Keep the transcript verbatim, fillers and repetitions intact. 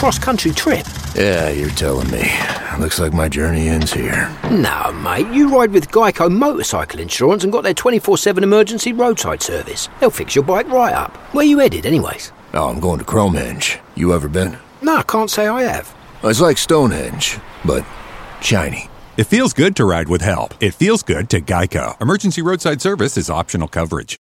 cross-country trip. Yeah, you're telling me. Looks like my journey ends here. No, mate, you ride with Geico Motorcycle Insurance and got their twenty-four seven emergency roadside service. They'll fix your bike right up. Where you headed, anyways? Oh, I'm going to Cromehenge. You ever been? No, I can't say I have. It's like Stonehenge, but shiny. It feels good to ride with help. It feels good to Geico. Emergency roadside service is optional coverage.